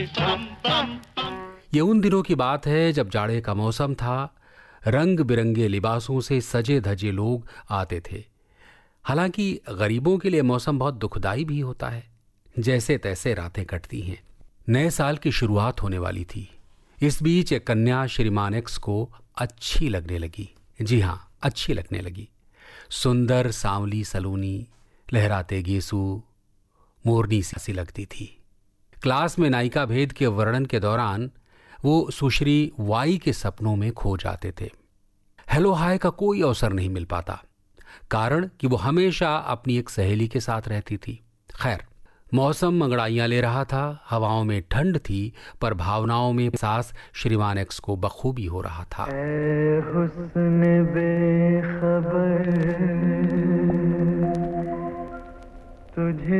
ये उन दिनों की बात है जब जाड़े का मौसम था। रंग बिरंगे लिबासों से सजे धजे लोग आते थे। हालांकि गरीबों के लिए मौसम बहुत दुखदाई भी होता है। जैसे तैसे रातें कटती हैं। नए साल की शुरुआत होने वाली थी। इस बीच एक कन्या श्रीमान एक्स को अच्छी लगने लगी। जी हाँ, अच्छी लगने लगी। सुंदर सांवली सलोनी, लहराते गेसू, मोरनी सी लगती थी। क्लास में नायिका भेद के वर्णन के दौरान वो सुश्री वाई के सपनों में खो जाते थे। हेलो हाय का कोई अवसर नहीं मिल पाता, कारण कि वो हमेशा अपनी एक सहेली के साथ रहती थी। खैर, मौसम अंगड़ाइयां ले रहा था, हवाओं में ठंड थी, पर भावनाओं में एहसास श्रीमान एक्स को बखूबी हो रहा था। ऐ हुस्न बेखबर तुझे